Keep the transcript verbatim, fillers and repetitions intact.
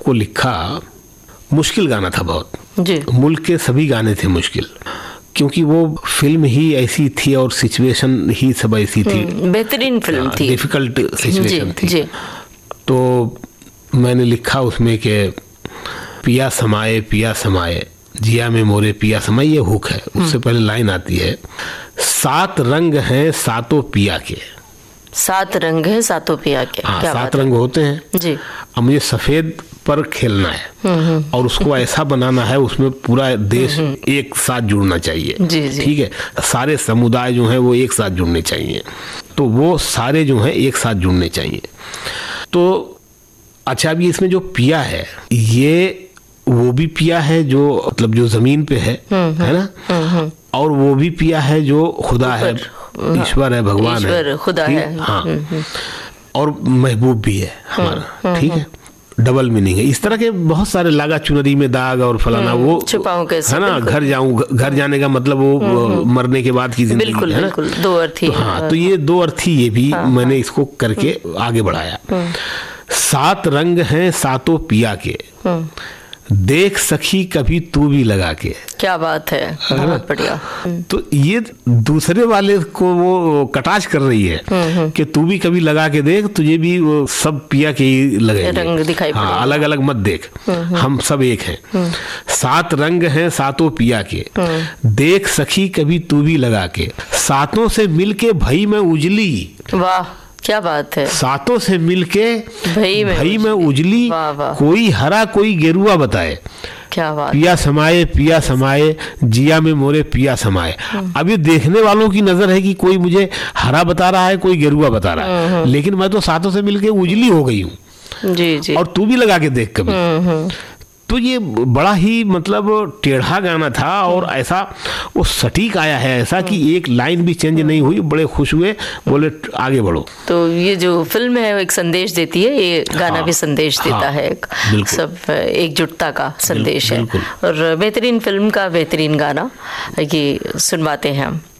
को लिखा, मुश्किल गाना था बहुत जी। मुल्क के सभी गाने थे मुश्किल, क्योंकि वो फिल्म ही ऐसी थी और सिचुएशन ही सब ऐसी थी। बेहतरीन फिल्म थी, डिफिकल्ट सिचुएशन थी जी। तो मैंने लिखा उसमें कि पिया समाए पिया समाए जिया में मोरे पिया समाए, ये हुक है। उससे पहले लाइन आती है, सात रंग हैं सातों पिया के। सात रंग है सातों पिया के। हाँ, क्या सात रंग होते हैं जी। अब मुझे सफेद पर खेलना है और उसको ऐसा बनाना है, उसमें पूरा देश एक साथ जुड़ना चाहिए। जी, जी। ठीक है, सारे समुदाय जो हैं वो एक साथ जुड़ने चाहिए, तो वो सारे जो हैं एक साथ जुड़ने चाहिए। तो अच्छा, अभी इसमें जो पिया है ये वो भी पिया है जो मतलब जो जमीन पे है, है ना, और वो भी पिया है जो खुदा है, ईश्वर है, भगवान है, खुदा है। हाँ, और महबूब भी है हमारा। ठीक है, डबल मीनिंग है। इस तरह के बहुत सारे लागा चुनरी में दाग और फलाना, वो छुपाऊं कैसे, है ना, घर जाऊं, घर जाने का मतलब वो मरने के बाद की जिंदगी, बिल्कुल है ना, बिल्कुल, दो अर्थ ही। तो हाँ, तो ये दो अर्थ ही, ये भी मैंने इसको करके आगे बढ़ाया। सात रंग हैं सातों पिया के, देख सखी कभी तू भी लगा के। क्या बात है, बहुत बढ़िया। तो ये दूसरे वाले को वो कटाक्ष कर रही है कि तू भी कभी लगा के देख, तुझे भी वो सब पिया के ही लगेंगे, रंग दिखाई पड़ेंगे। हाँ, अलग अलग मत देख, हम सब एक हैं। सात रंग हैं सातों पिया के, देख सखी कभी तू भी लगा के, सातों से मिलके भई में उजली। वाह, क्या बात है। सातों से मिलके भई में, भई में उजली, वाह, वाह। कोई हरा कोई गेरुआ बताए। क्या बात। पिया समाए पिया समाए जिया में मोरे पिया समाए। अब ये देखने वालों की नजर है कि कोई मुझे हरा बता रहा है, कोई गेरुआ बता रहा है, लेकिन मैं तो सातों से मिलके उजली हो गई हूँ। जी जी। और तू भी लगा के देख कभी। तो ये बड़ा ही मतलब टेढ़ा गाना था और ऐसा वो सटीक आया है, ऐसा कि एक लाइन भी चेंज नहीं हुई। बड़े खुश हुए, बोले आगे बढ़ो। तो ये जो फिल्म है वो एक संदेश देती है, ये गाना हाँ, भी संदेश देता हाँ, है, एक सब एकजुटता का संदेश है। और बेहतरीन फिल्म का बेहतरीन गाना ये सुनवाते हैं हम।